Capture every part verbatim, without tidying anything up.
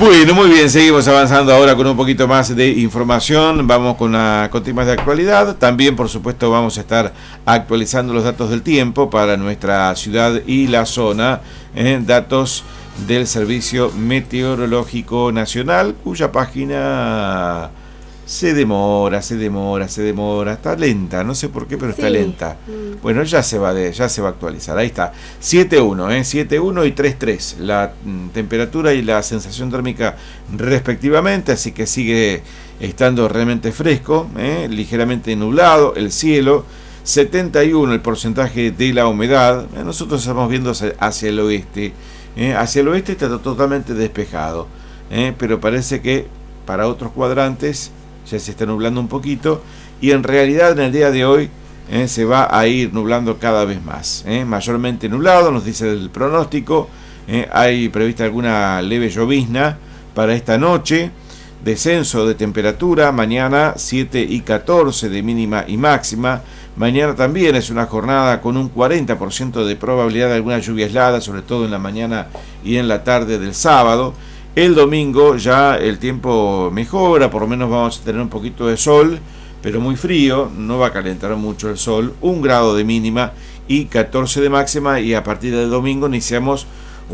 Bueno, muy bien, seguimos avanzando ahora con un poquito más de información. Vamos con, una, con temas de actualidad. También, por supuesto, vamos a estar actualizando los datos del tiempo para nuestra ciudad y la zona. Eh, datos del Servicio Meteorológico Nacional, cuya página se demora, se demora, se demora. Está lenta, no sé por qué, pero sí. Está lenta. Mm. Bueno, ya se va de, ya se va a actualizar. Ahí está. siete uno, ¿eh? siete uno y tres tres. La mm, temperatura y la sensación térmica respectivamente, así que sigue estando realmente fresco, ¿eh? Ligeramente nublado el cielo. setenta y uno el porcentaje de la humedad. Eh, nosotros estamos viendo hacia, hacia el oeste. ¿eh? Hacia el oeste está totalmente despejado. ¿eh? Pero parece que para otros cuadrantes ya se está nublando un poquito, y en realidad en el día de hoy eh, se va a ir nublando cada vez más, eh, mayormente nublado, nos dice el pronóstico. eh, hay prevista alguna leve llovizna para esta noche, descenso de temperatura, mañana siete y catorce de mínima y máxima. Mañana también es una jornada con un cuarenta por ciento de probabilidad de alguna lluvia aislada, sobre todo en la mañana y en la tarde del sábado. El domingo ya el tiempo mejora, por lo menos vamos a tener un poquito de sol, pero muy frío, no va a calentar mucho el sol, un grado de mínima y catorce de máxima, y a partir del domingo iniciamos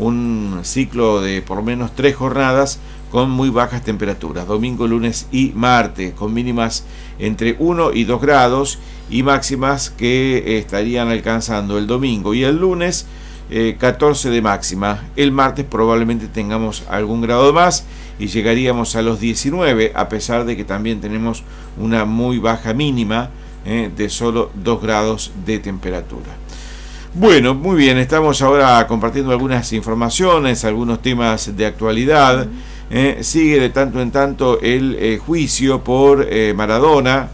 un ciclo de por lo menos tres jornadas con muy bajas temperaturas, domingo, lunes y martes, con mínimas entre uno y dos grados y máximas que estarían alcanzando el domingo y el lunes Eh, catorce de máxima. El martes probablemente tengamos algún grado más y llegaríamos a los diecinueve, a pesar de que también tenemos una muy baja mínima eh, de solo dos grados de temperatura. Bueno, muy bien, estamos ahora compartiendo algunas informaciones, algunos temas de actualidad. Eh, sigue de tanto en tanto el eh, juicio por eh, Maradona.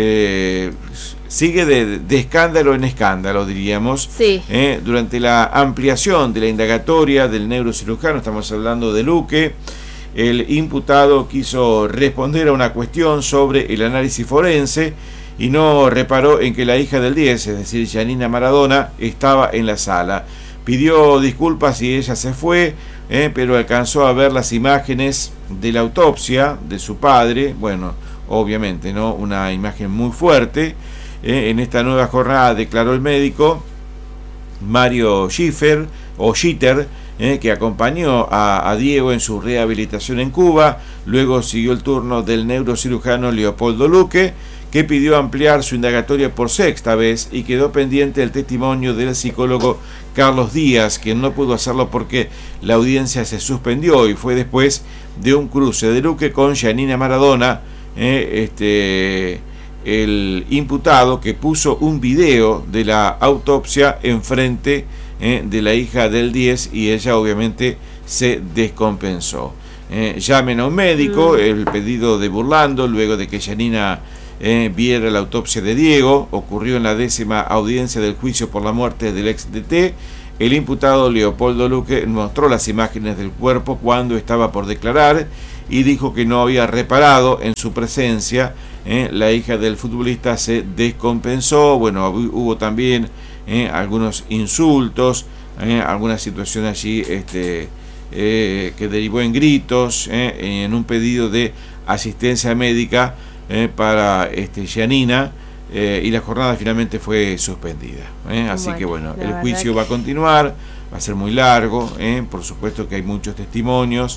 Eh, sigue de, de escándalo en escándalo, diríamos. Sí. Eh, durante la ampliación de la indagatoria del neurocirujano, estamos hablando de Luque, el imputado quiso responder a una cuestión sobre el análisis forense y no reparó en que la hija del diez, es decir, Giannina Maradona, estaba en la sala. Pidió disculpas y ella se fue, eh, pero alcanzó a ver las imágenes de la autopsia de su padre. Bueno, obviamente, ¿no? Una imagen muy fuerte. Eh, en esta nueva jornada declaró el médico Mario Schiffer, o Schitter, eh, que acompañó a, a Diego en su rehabilitación en Cuba. Luego siguió el turno del neurocirujano Leopoldo Luque, que pidió ampliar su indagatoria por sexta vez y quedó pendiente el testimonio del psicólogo Carlos Díaz, quien no pudo hacerlo porque la audiencia se suspendió, y fue después de un cruce de Luque con Giannina Maradona, eh, este... el imputado, que puso un video de la autopsia enfrente eh, de la hija del diez, y ella obviamente se descompensó. Eh, llamen a un médico, mm. el pedido de Burlando, luego de que Giannina eh, viera la autopsia de Diego, ocurrió en la décima audiencia del juicio por la muerte del ex D T. El imputado Leopoldo Luque mostró las imágenes del cuerpo cuando estaba por declarar y dijo que no había reparado en su presencia. Eh, la hija del futbolista se descompensó. Bueno, hubo también eh, algunos insultos, eh, alguna situación allí este, eh, que derivó en gritos, eh, en un pedido de asistencia médica eh, para este, Giannina, eh, y la jornada finalmente fue suspendida. Eh, así bueno, que bueno, el juicio que... va a continuar, va a ser muy largo, eh, por supuesto que hay muchos testimonios,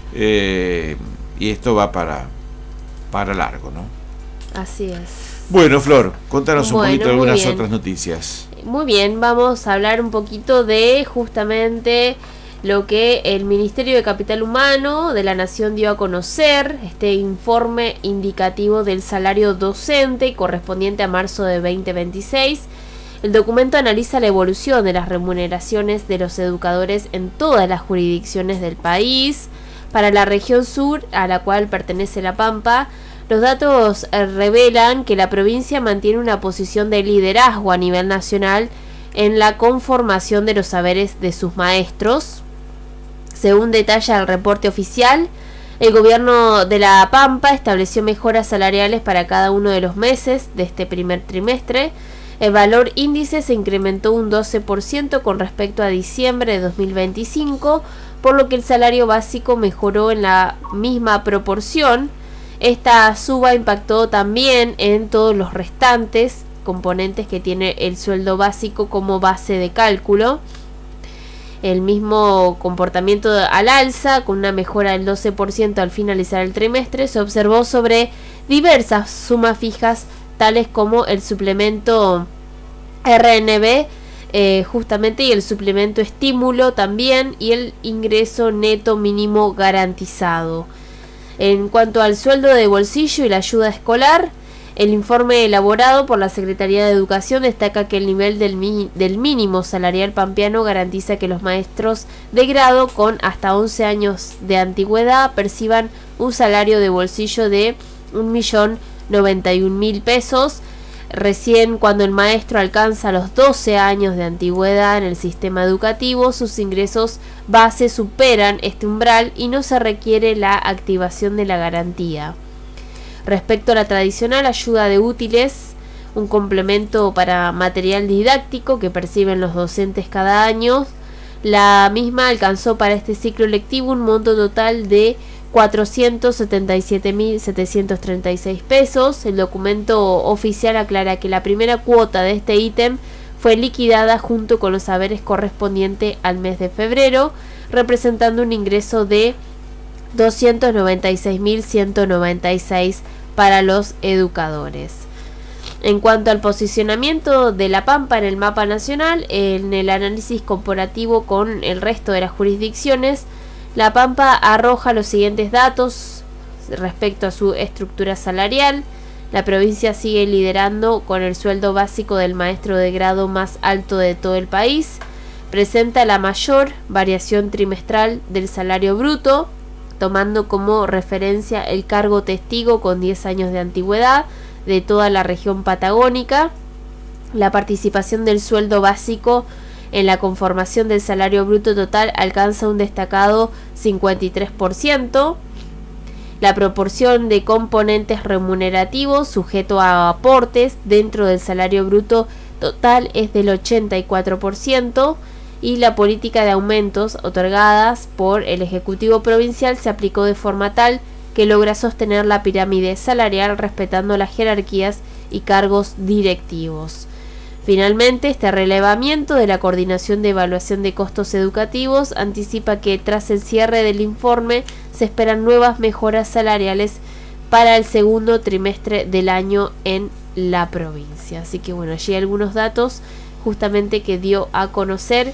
eh, y esto va para, para largo, ¿no? Así es. Bueno, Flor, contanos un bueno, poquito de algunas bien. otras noticias. Muy bien, vamos a hablar un poquito de justamente lo que el Ministerio de Capital Humano de la Nación dio a conocer, este informe indicativo del salario docente correspondiente a marzo de veinte veintiséis. El documento analiza la evolución de las remuneraciones de los educadores en todas las jurisdicciones del país. Para la región sur, a la cual pertenece La Pampa, los datos revelan que la provincia mantiene una posición de liderazgo a nivel nacional en la conformación de los saberes de sus maestros. Según detalla el reporte oficial, el gobierno de La Pampa estableció mejoras salariales para cada uno de los meses de este primer trimestre. El valor índice se incrementó un doce por ciento con respecto a diciembre de dos mil veinticinco, por lo que el salario básico mejoró en la misma proporción. Esta suba impactó también en todos los restantes componentes que tiene el sueldo básico como base de cálculo. El mismo comportamiento al alza, con una mejora del doce por ciento al finalizar el trimestre, se observó sobre diversas sumas fijas, tales como el suplemento R N B, eh, justamente, y el suplemento estímulo también, y el ingreso neto mínimo garantizado. En cuanto al sueldo de bolsillo y la ayuda escolar, el informe elaborado por la Secretaría de Educación destaca que el nivel del, mi- del mínimo salarial pampeano garantiza que los maestros de grado con hasta once años de antigüedad perciban un salario de bolsillo de un millón noventa y un mil pesos. Recién cuando el maestro alcanza los doce años de antigüedad en el sistema educativo, sus ingresos base superan este umbral y no se requiere la activación de la garantía. Respecto a la tradicional ayuda de útiles, un complemento para material didáctico que perciben los docentes cada año, la misma alcanzó para este ciclo lectivo un monto total de cuatrocientos setenta y siete mil setecientos treinta y seis pesos. El documento oficial aclara que la primera cuota de este ítem fue liquidada junto con los saberes correspondientes al mes de febrero, representando un ingreso de doscientos noventa y seis mil ciento noventa y seis para los educadores. En cuanto al posicionamiento de La Pampa en el mapa nacional, en el análisis comparativo con el resto de las jurisdicciones, La Pampa arroja los siguientes datos respecto a su estructura salarial. La provincia sigue liderando con el sueldo básico del maestro de grado más alto de todo el país. Presenta la mayor variación trimestral del salario bruto, tomando como referencia el cargo testigo con diez años de antigüedad de toda la región patagónica. La participación del sueldo básico en la conformación del salario bruto total alcanza un destacado cincuenta y tres por ciento. La proporción de componentes remunerativos sujeto a aportes dentro del salario bruto total es del ochenta y cuatro por ciento. Y la política de aumentos otorgadas por el Ejecutivo Provincial se aplicó de forma tal que logra sostener la pirámide salarial respetando las jerarquías y cargos directivos. Finalmente, este relevamiento de la Coordinación de Evaluación de Costos Educativos anticipa que tras el cierre del informe se esperan nuevas mejoras salariales para el segundo trimestre del año en la provincia. Así que bueno, allí hay algunos datos justamente que dio a conocer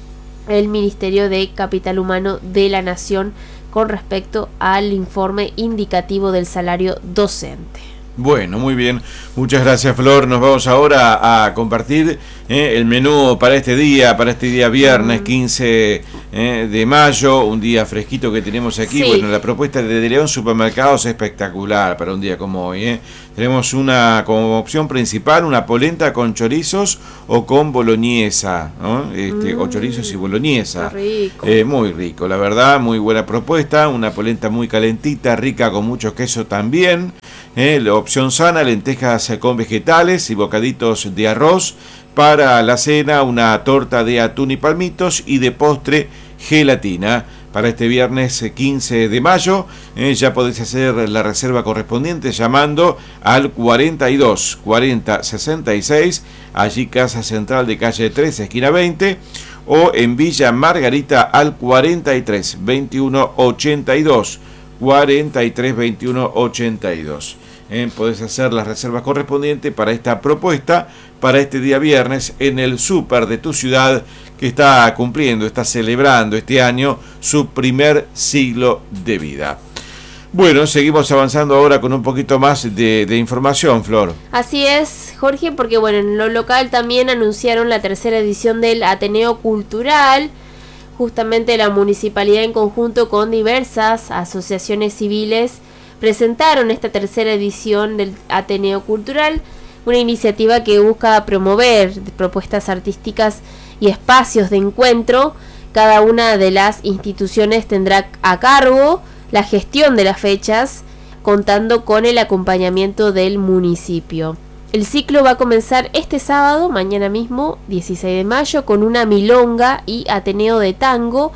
el Ministerio de Capital Humano de la Nación con respecto al informe indicativo del salario docente. Bueno, muy bien. Muchas gracias, Flor. Nos vamos ahora a compartir eh, el menú para este día, para este día viernes quince eh, de mayo, un día fresquito que tenemos aquí. Sí. Bueno, la propuesta de, de León Supermercados es espectacular para un día como hoy. Eh. Tenemos una como opción principal, una polenta con chorizos o con boloñesa, ¿no? Este, mm, o chorizos y boloñesa. Rico. Eh, muy rico, la verdad, muy buena propuesta. Una polenta muy calentita, rica, con mucho queso también. Eh, la opción sana, lentejas con vegetales y bocaditos de arroz. Para la cena, una torta de atún y palmitos, y de postre, gelatina. Para este viernes quince de mayo, eh, ya podés hacer la reserva correspondiente llamando al cuarenta y dos cuarenta sesenta y seis, allí Casa Central de calle tres, esquina veinte, o en Villa Margarita al cuarenta y tres veintiuno ochenta y dos, cuarenta y tres veintiuno ochenta y dos. Eh, podés hacer las reservas correspondientes para esta propuesta para este día viernes en el súper de tu ciudad, que está cumpliendo, está celebrando este año su primer siglo de vida. Bueno, seguimos avanzando ahora con un poquito más de, de información, Flor. Así es, Jorge, porque bueno, en lo local también anunciaron la tercera edición del Ateneo Cultural. Justamente la municipalidad, en conjunto con diversas asociaciones civiles, presentaron esta tercera edición del Ateneo Cultural, una iniciativa que busca promover propuestas artísticas y espacios de encuentro. Cada una de las instituciones tendrá a cargo la gestión de las fechas, contando con el acompañamiento del municipio. El ciclo va a comenzar este sábado, mañana mismo, dieciséis de mayo, con una milonga y ateneo de tango,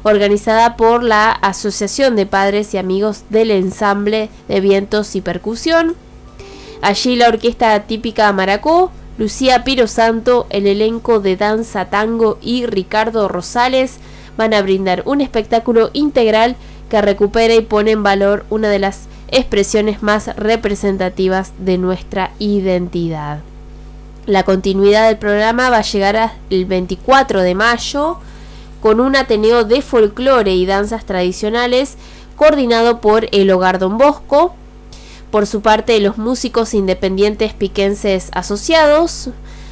organizada por la Asociación de Padres y Amigos del Ensamble de Vientos y Percusión. Allí la orquesta típica Maracó, Lucía Pirosanto, el elenco de danza tango y Ricardo Rosales van a brindar un espectáculo integral que recupera y pone en valor una de las expresiones más representativas de nuestra identidad. La continuidad del programa va a llegar el veinticuatro de mayo con un ateneo de folclore y danzas tradicionales coordinado por el Hogar Don Bosco. Por su parte, los músicos independientes piquenses asociados,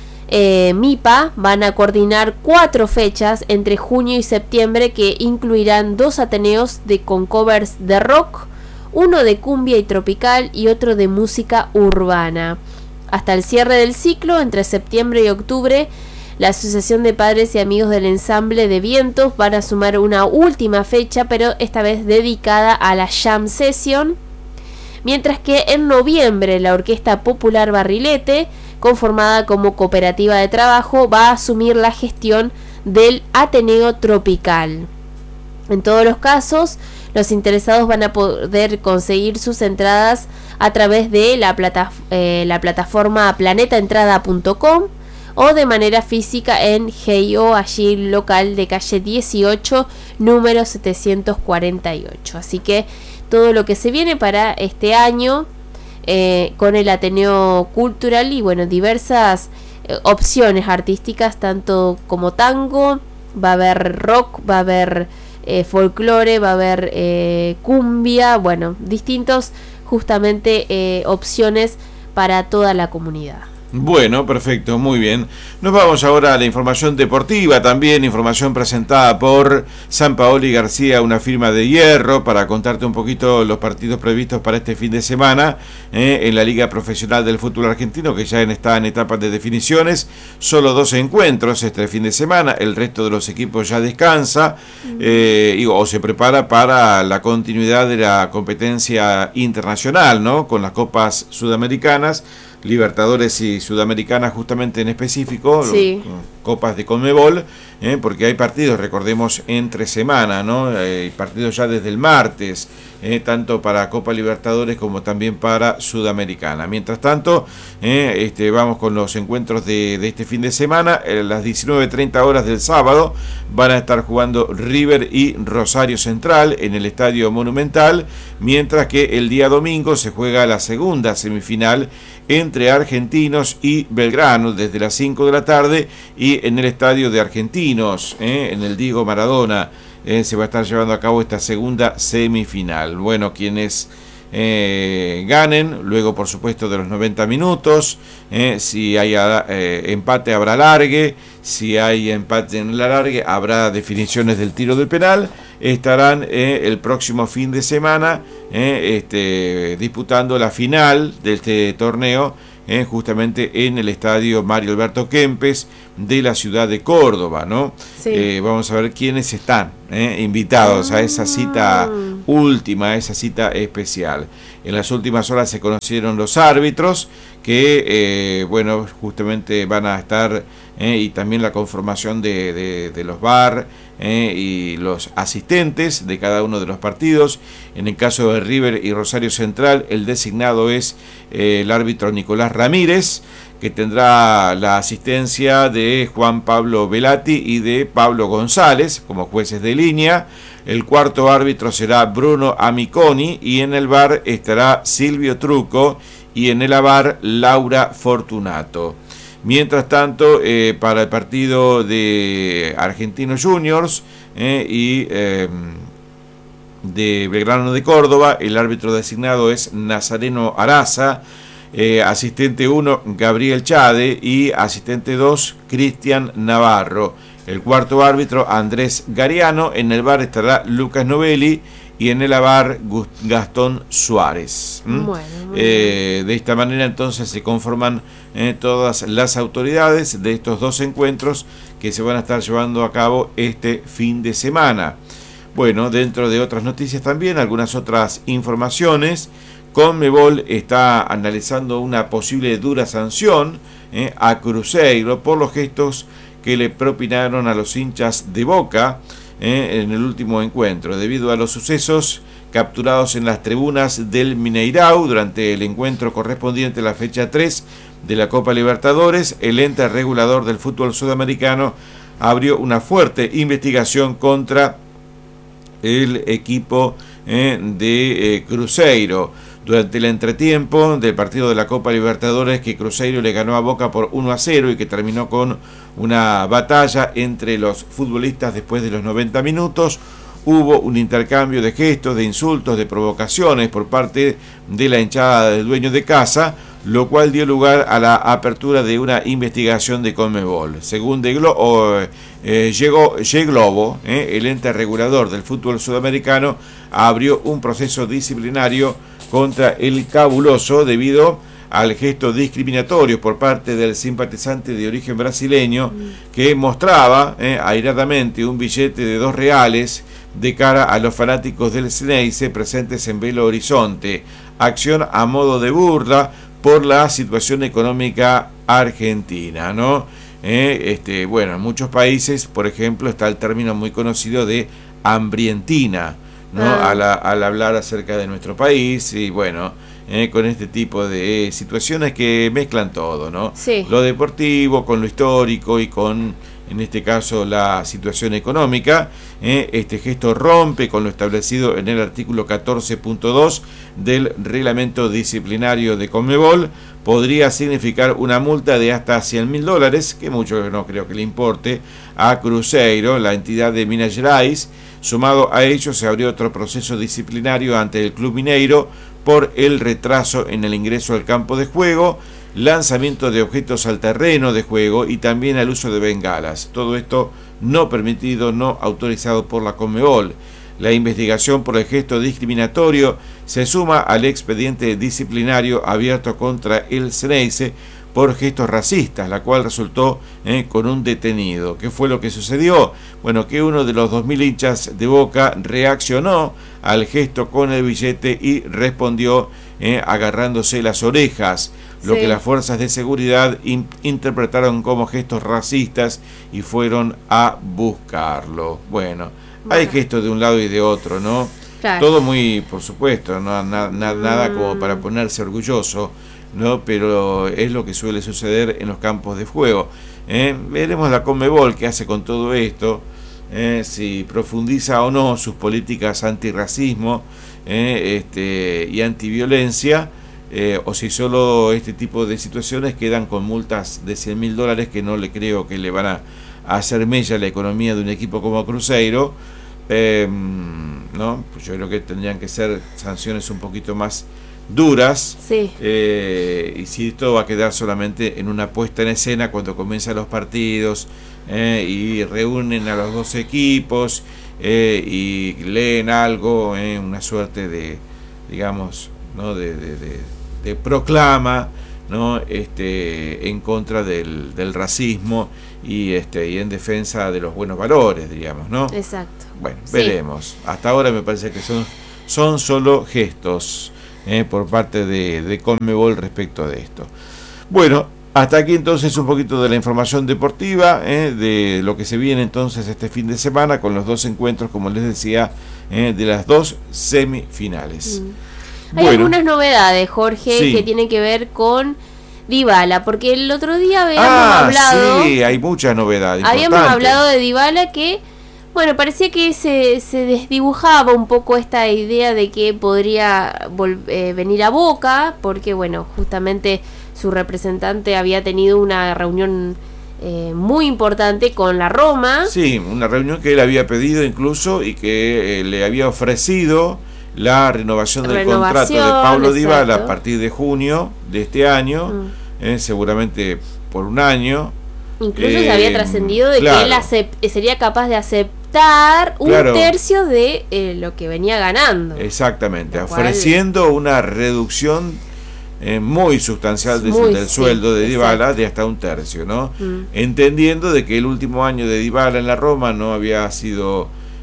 eh, MIPA, van a coordinar cuatro fechas entre junio y septiembre que incluirán dos ateneos de con covers de rock, uno de cumbia y tropical y otro de música urbana. Hasta el cierre del ciclo, entre septiembre y octubre, la Asociación de Padres y Amigos del Ensamble de Vientos van a sumar una última fecha, pero esta vez dedicada a la Jam Session. Mientras que en noviembre la Orquesta Popular Barrilete, conformada como cooperativa de trabajo, va a asumir la gestión del Ateneo Tropical. En todos los casos, los interesados van a poder conseguir sus entradas a través de la, plata, eh, la plataforma planeta entrada punto com o de manera física en G I O, allí local de calle dieciocho, número setecientos cuarenta y ocho. Así que todo lo que se viene para este año eh, con el Ateneo Cultural y bueno, diversas eh, opciones artísticas, tanto como tango, va a haber rock, va a haber eh, folclore, va a haber eh, cumbia, bueno, distintos justamente eh, opciones para toda la comunidad. Bueno, perfecto, muy bien. Nos vamos ahora a la información deportiva, también información presentada por Sampaoli García, una firma de hierro, para contarte un poquito los partidos previstos para este fin de semana eh, en la Liga Profesional del Fútbol Argentino, que ya está en etapas de definiciones. Solo dos encuentros este fin de semana, el resto de los equipos ya descansa eh, y, o se prepara para la continuidad de la competencia internacional, ¿no? Con las copas sudamericanas, Libertadores y Sudamericana justamente en específico, sí. Copas de Conmebol, eh, porque hay partidos, recordemos, entre semana, ¿no? Hay partidos ya desde el martes, eh, tanto para Copa Libertadores como también para Sudamericana. Mientras tanto, eh, este, vamos con los encuentros de, de este fin de semana. A las diecinueve treinta horas del sábado van a estar jugando River y Rosario Central en el Estadio Monumental, mientras que el día domingo se juega la segunda semifinal entre Argentinos y Belgrano desde las cinco de la tarde y en el estadio de Argentinos, eh, en el Diego Maradona, eh, se va a estar llevando a cabo esta segunda semifinal. Bueno, quienes eh, ganen, luego por supuesto de los noventa minutos, eh, si hay eh, empate habrá alargue, si hay empate en el alargue habrá definiciones del tiro del penal. Estarán eh, el próximo fin de semana eh, este, disputando la final de este torneo eh, justamente en el estadio Mario Alberto Kempes de la ciudad de Córdoba, ¿no? Sí. Eh, vamos a ver quiénes están eh, invitados a esa cita última, a esa cita especial. En las últimas horas se conocieron los árbitros que, eh, bueno, justamente van a estar eh, y también la conformación de, de, de los V A R eh, y los asistentes de cada uno de los partidos. En el caso de River y Rosario Central, el designado es eh, el árbitro Nicolás Ramírez, que tendrá la asistencia de Juan Pablo Velati y de Pablo González como jueces de línea. El cuarto árbitro será Bruno Amiconi y en el V A R estará Silvio Truco y en el A V A R Laura Fortunato. Mientras tanto, eh, para el partido de Argentinos Juniors eh, y eh, de Belgrano de Córdoba, el árbitro designado es Nazareno Araza, eh, asistente uno Gabriel Chade y asistente dos Cristian Navarro. El cuarto árbitro Andrés Gariano, en el V A R estará Lucas Novelli y en el A V A R Gastón Suárez. ¿Mm? Bueno, eh, de esta manera entonces se conforman eh, todas las autoridades de estos dos encuentros que se van a estar llevando a cabo este fin de semana. Bueno, dentro de otras noticias también, algunas otras informaciones. Conmebol está analizando una posible dura sanción eh, a Cruzeiro por los gestos que le propinaron a los hinchas de Boca eh, en el último encuentro, debido a los sucesos capturados en las tribunas del Mineirao durante el encuentro correspondiente a la fecha tres de la Copa Libertadores. El ente regulador del fútbol sudamericano abrió una fuerte investigación contra el equipo eh, de eh, Cruzeiro durante el entretiempo del partido de la Copa Libertadores, que Cruzeiro le ganó a Boca por uno a cero y que terminó con una batalla entre los futbolistas después de los noventa minutos. Hubo un intercambio de gestos, de insultos, de provocaciones por parte de la hinchada del dueño de casa, lo cual dio lugar a la apertura de una investigación de Conmebol. Según de Glo o, eh, llegó G-Globo, eh, el ente regulador del fútbol sudamericano, abrió un proceso disciplinario contra el cabuloso debido al gesto discriminatorio por parte del simpatizante de origen brasileño que mostraba eh, airadamente un billete de dos reales de cara a los fanáticos del Xeneize presentes en Belo Horizonte, acción a modo de burla por la situación económica argentina, ¿no? Eh, este, bueno, en muchos países, por ejemplo, está el término muy conocido de hambrientina, ¿no? Ah. Al, al hablar acerca de nuestro país y bueno, eh, con este tipo de situaciones que mezclan todo, ¿no? Sí. Lo deportivo con lo histórico y con, en este caso, la situación económica. Eh, este gesto rompe con lo establecido en el artículo catorce punto dos del reglamento disciplinario de Conmebol. Podría significar una multa de hasta cien mil dólares, que mucho no creo que le importe, a Cruzeiro, la entidad de Minas Gerais. Sumado a ello, se abrió otro proceso disciplinario ante el Club Mineiro por el retraso en el ingreso al campo de juego, lanzamiento de objetos al terreno de juego y también al uso de bengalas. Todo esto no permitido, no autorizado por la Conmebol. La investigación por el gesto discriminatorio se suma al expediente disciplinario abierto contra el Xeneize por gestos racistas, la cual resultó eh, con un detenido. ¿Qué fue lo que sucedió? Bueno, que uno de los dos mil hinchas de Boca reaccionó al gesto con el billete y respondió eh, agarrándose las orejas, lo sí. que las fuerzas de seguridad in interpretaron como gestos racistas y fueron a buscarlo. Bueno, bueno. hay gestos de un lado y de otro, ¿no? Claro. Todo muy, por supuesto, no na na nada como para ponerse orgulloso, ¿no? Pero es lo que suele suceder en los campos de juego. ¿eh? Veremos la Conmebol qué hace con todo esto, ¿eh? si profundiza o no sus políticas antirracismo ¿eh? este, y antiviolencia, eh, o si solo este tipo de situaciones quedan con multas de cien mil dólares que no le creo que le van a, a hacer mella a la economía de un equipo como Cruzeiro. Eh, ¿no? Pues yo creo que tendrían que ser sanciones un poquito más duras, sí. eh, y si esto va a quedar solamente en una puesta en escena cuando comienzan los partidos eh, y reúnen a los dos equipos eh, y leen algo, eh, una suerte de, digamos, ¿no? de, de, de, de proclama, ¿no? este, en contra del, del racismo y, este, y en defensa de los buenos valores, digamos, ¿no? Exacto. Bueno, sí. veremos. Hasta ahora me parece que son, son solo gestos Eh, por parte de, de Conmebol respecto de esto. Bueno, hasta aquí entonces un poquito de la información deportiva, eh, de lo que se viene entonces este fin de semana con los dos encuentros, como les decía, eh, de las dos semifinales. Mm. Hay bueno, algunas novedades, Jorge, sí. que tienen que ver con Dybala, porque el otro día habíamos ah, hablado... sí, hay muchas novedades. Habíamos hablado de Dybala que... Bueno, parecía que se, se desdibujaba un poco esta idea de que podría eh, venir a Boca, porque bueno, justamente su representante había tenido una reunión eh, muy importante con la Roma. Sí, una reunión que él había pedido incluso y que eh, le había ofrecido la renovación del renovación, contrato de Paulo Dybala a partir de junio de este año, mm. eh, seguramente por un año. Incluso eh, se había trascendido de claro. que él acept- sería capaz de aceptar un claro. tercio de eh, lo que venía ganando. Exactamente, ofreciendo una reducción eh, muy sustancial de, muy, del sí, sueldo de Dybala de hasta un tercio, ¿no? Mm. Entendiendo de que el último año de Dybala en la Roma no había sido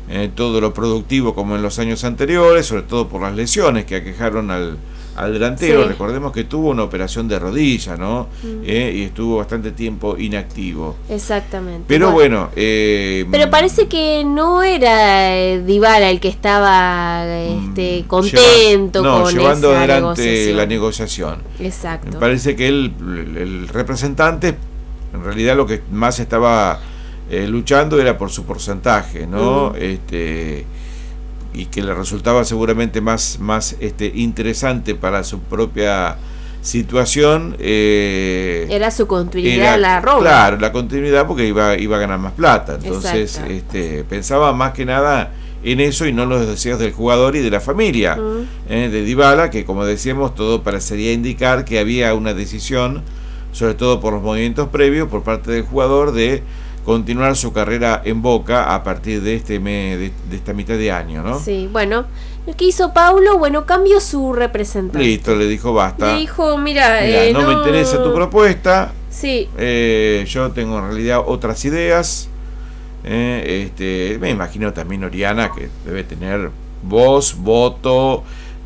eh, todo lo productivo como en los años anteriores, sobre todo por las lesiones que aquejaron al, al delantero. Sí. Recordemos que tuvo una operación de rodilla, ¿no? Mm. Eh, y estuvo bastante tiempo inactivo. Exactamente. Pero bueno... bueno eh, pero parece que no era Dybala el que estaba este, contento lleva, no, con llevando esa adelante negociación. la negociación. Exacto. Me parece que él, el representante, en realidad lo que más estaba eh, luchando era por su porcentaje, ¿no? Mm. Este... y que le resultaba seguramente más, más este, interesante para su propia situación. Eh, era su continuidad en la Roma. Claro, la continuidad porque iba, iba a ganar más plata. Entonces este, pensaba más que nada en eso y no en los deseos del jugador y de la familia mm. eh, de Dybala, que como decíamos, todo parecería indicar que había una decisión, sobre todo por los movimientos previos, por parte del jugador de continuar su carrera en Boca a partir de este mes, de, de esta mitad de año, ¿no? Sí, bueno, lo que hizo Paulo, bueno, cambió su representante. Listo, le dijo basta. Le dijo, mira, mira eh, no, no me interesa tu propuesta. Sí. Eh, yo tengo en realidad otras ideas. Eh, este, me imagino también Oriana, que debe tener voz, voto,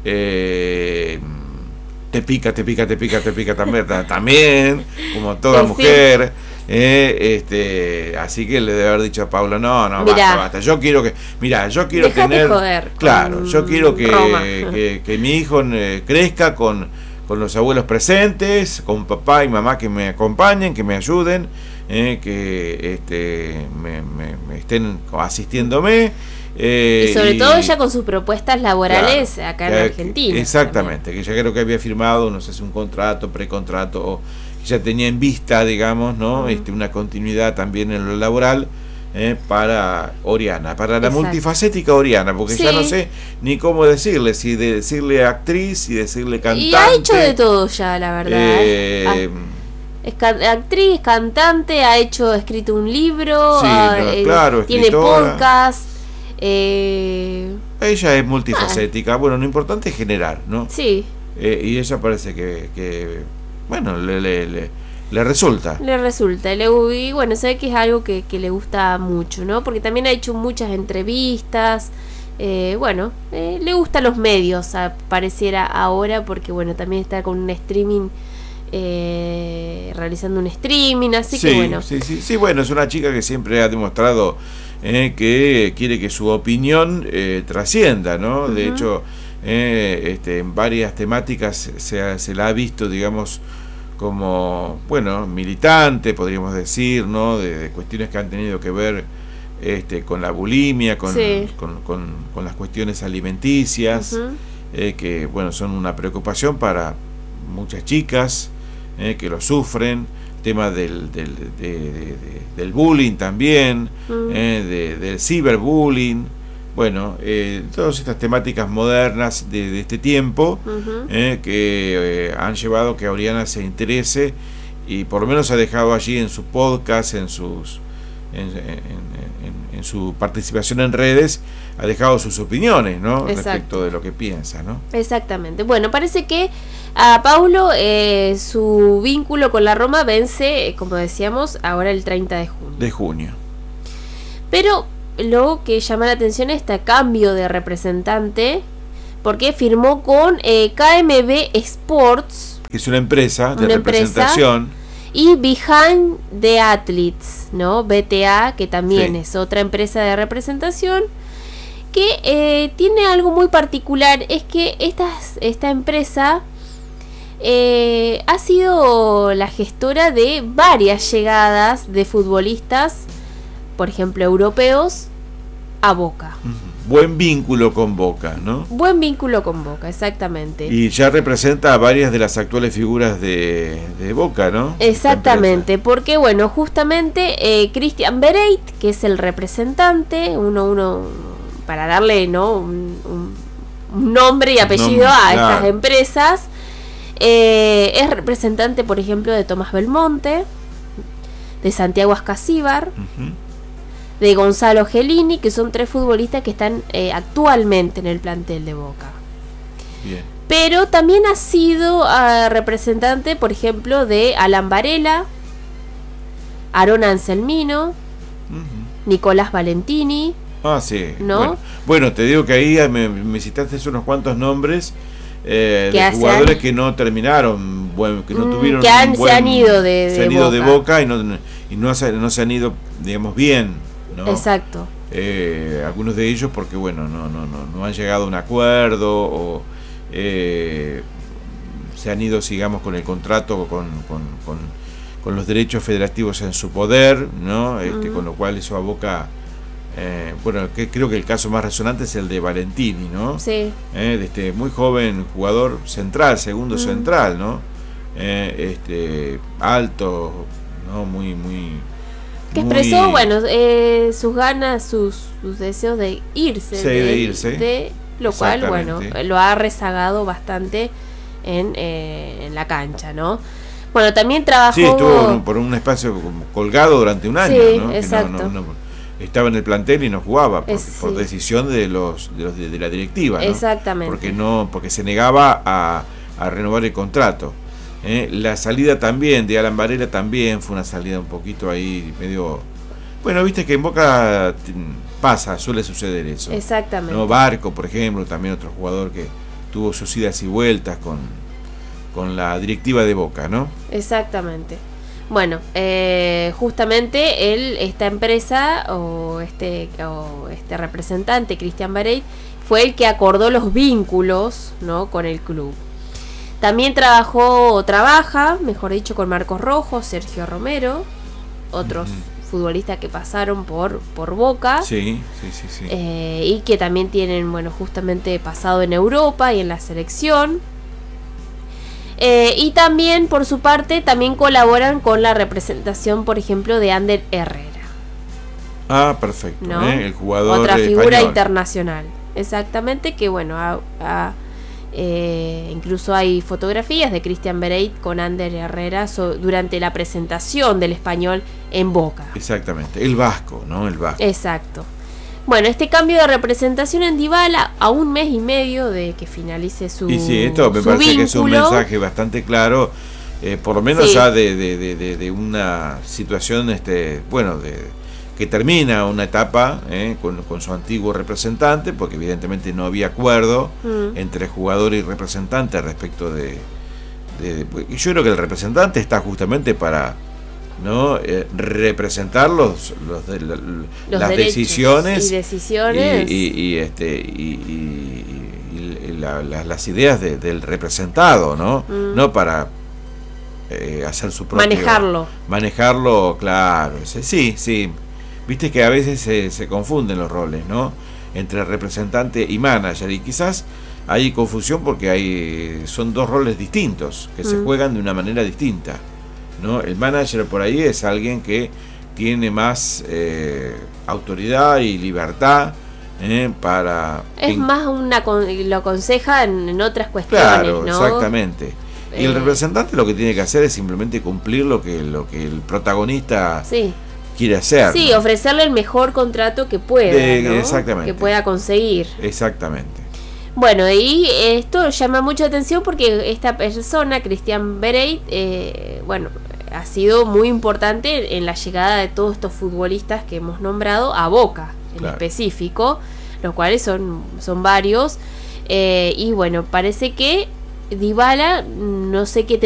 eh, te pica, te pica, te pica, te pica también, también, como toda sí, mujer. Sí. Eh, este, así que le debe haber dicho a Paula, no, no, mirá, basta, basta, yo quiero que, mira, yo quiero tener, joder, claro, yo quiero que, que, que mi hijo eh, crezca con, con los abuelos presentes, con papá y mamá que me acompañen, que me ayuden, eh, que este, me, me, me estén asistiéndome. Eh, y sobre y, todo ella con sus propuestas laborales claro, acá en eh, Argentina. Exactamente, también. Que ella creo que había firmado, no sé si un contrato, precontrato, o ya tenía en vista, digamos, ¿no? Uh-huh. este, una continuidad también en lo laboral eh, para Oriana, para la Exacto. multifacética Oriana, porque sí. ya no sé ni cómo decirle, si de decirle actriz y decirle cantante. Y ha hecho de todo ya, la verdad. Eh, ah, es ca- actriz, cantante, ha hecho, escrito un libro, sí, ah, no, eh, claro, tiene podcast. Eh... Ella es multifacética, ah. bueno, lo importante es generar, ¿no? Sí. Eh, y ella parece que, que bueno, le, le, le, le resulta. Le resulta, le, y bueno, se ve que es algo que, que le gusta mucho, ¿no? Porque también ha hecho muchas entrevistas, eh, bueno, eh, le gustan los medios, a, pareciera ahora, porque bueno, también está con un streaming, eh, realizando un streaming, así sí, que bueno. Sí, sí, sí, bueno, es una chica que siempre ha demostrado eh, que quiere que su opinión eh, trascienda, ¿no? Uh-huh. De hecho... Eh, este, en varias temáticas se, ha, se la ha visto, digamos, como, bueno, militante, podríamos decir, ¿no? De, de cuestiones que han tenido que ver este, con la bulimia, con, sí. con, con, con las cuestiones alimenticias, uh-huh. eh, que, bueno, son una preocupación para muchas chicas eh, que lo sufren. Tema del, del, de, de, de, del bullying también, uh-huh. eh, de, del ciberbullying. Bueno, eh, todas estas temáticas modernas de, de este tiempo uh-huh. eh, que eh, han llevado a que Oriana se interese y por lo menos ha dejado allí en su podcast, en sus en, en, en, en su participación en redes, ha dejado sus opiniones, ¿no? Exacto. Respecto de lo que piensa, ¿no? Exactamente. Bueno, parece que a Paulo eh, su vínculo con la Roma vence, como decíamos, ahora el treinta de junio. De junio. Pero lo que llama la atención es este cambio de representante, porque firmó con eh, K M B Sports, que es una empresa de una representación, empresa, y Behind the Athletes, ¿no? B T A, que también sí. es otra empresa de representación, que eh, tiene algo muy particular, es que esta, esta empresa eh, ha sido la gestora de varias llegadas de futbolistas, por ejemplo, europeos, a Boca. Buen vínculo con Boca, ¿no? Buen vínculo con Boca, exactamente. Y ya representa a varias de las actuales figuras de, de Boca, ¿no? Exactamente, porque bueno, justamente eh, Cristian Bereit, que es el representante, uno, uno para darle, ¿no? un, un, un nombre y apellido nombre, a claro. estas empresas, eh, es representante, por ejemplo, de Tomás Belmonte, de Santiago Ascasíbar, uh-huh. de Gonzalo Gelini, que son tres futbolistas que están eh, actualmente en el plantel de Boca. Bien. Pero también ha sido uh, representante, por ejemplo, de Alan Varela, Aaron Anselmino, uh-huh. Nicolás Valentini, Ah, sí. ¿No? Bueno, bueno, te digo que ahí me, me citaste unos cuantos nombres eh, Que de hacen- jugadores que no terminaron, bueno, que no Mm, tuvieron que han- un se buen- han ido de- se de han ido de Boca. Boca y no y no se, no se han ido, digamos, bien, ¿no? Exacto. Eh, algunos de ellos porque bueno, no no no no han llegado a un acuerdo o eh, se han ido, digamos, con el contrato con, con, con, con los derechos federativos en su poder, ¿no? Este, Mm. con lo cual eso aboca, eh, bueno, que creo que el caso más resonante es el de Valentini, ¿no? Sí. Eh, de este muy joven jugador central, segundo Mm. central, ¿no? Eh, este alto, ¿no? Muy muy Que muy- expresó, bueno, eh, sus ganas, sus, sus deseos de irse. Sí, de irse. de- lo cual, bueno, Exactamente. lo ha rezagado bastante en, eh, en la cancha, ¿no? Bueno, también trabajó... Sí, estuvo un- por un espacio como colgado durante un año, Sí, ¿no? Que no- exacto. no- no- estaba en el plantel y no jugaba por, Es- por sí. decisión de los de, los de, de la directiva, ¿no? Exactamente. Porque no porque se negaba a, a renovar el contrato. ¿eh? La salida también de Alan Varela también fue una salida un poquito ahí medio, bueno, viste que en Boca t- pasa, suele suceder eso. Exactamente. ¿no? Barco, por ejemplo, también otro jugador que tuvo sus idas y vueltas con con la directiva de Boca, ¿no? Exactamente. Bueno, eh, justamente él, esta empresa o este, o este representante, Cristian Bareit, fue el que acordó los vínculos, ¿no? con el club. También trabajó, o trabaja, mejor dicho, con Marcos Rojo, Sergio Romero, otros Ujú. futbolistas que pasaron por, por Boca. Sí, sí, sí, sí. Eh, y que también tienen, bueno, justamente pasado en Europa y en la selección. Eh, y también, por su parte, también colaboran con la representación, por ejemplo, de Ander Herrera, Ah, perfecto. ¿no? ¿eh? El jugador otra figura español. internacional. Exactamente, que bueno, ha- ha, eh, incluso hay fotografías de Cristian Bareit con Ander Herrera so- durante la presentación del español en Boca. Exactamente. El vasco, ¿no? El vasco. Exacto. Bueno, este cambio de representación en Dybala a un mes y medio de que finalice su Y sí, esto me su parece que es un vínculo. mensaje bastante claro, eh, por lo menos Sí. ya de, de, de, de, de una situación, este, bueno, de que termina una etapa eh, con, con su antiguo representante, porque evidentemente no había acuerdo Mm. entre jugador y representante respecto de, de, de- y yo creo que el representante está justamente para no eh, representar los, los de- la- Los las derechos decisiones y decisiones. y, y- y, este y, y- y- y la- la- las ideas de- del representado, no Mm. no para eh, hacer su propio Manejarlo. manejarlo, claro, ese- sí, sí, viste que a veces se, se confunden los roles, no entre representante y manager, y quizás hay confusión porque hay son dos roles distintos que se Mm. juegan de una manera distinta, ¿no? El manager por ahí es alguien que tiene más eh, autoridad y libertad eh, para... Es in- más una con- lo aconseja en, en otras cuestiones, Claro, ¿no? exactamente. Y el Eh. representante lo que tiene que hacer es simplemente cumplir lo que, lo que el protagonista Sí. quiere hacer. Sí, ¿no? ofrecerle el mejor contrato que pueda, De- ¿no? exactamente. Que pueda conseguir. Exactamente. Bueno, y esto llama mucha atención porque esta persona, Cristian Bareit, eh, bueno, ha sido muy importante en la llegada de todos estos futbolistas que hemos nombrado a Boca, en Claro. específico, los cuales son, son varios. Eh, y bueno, parece que Dybala, no sé qué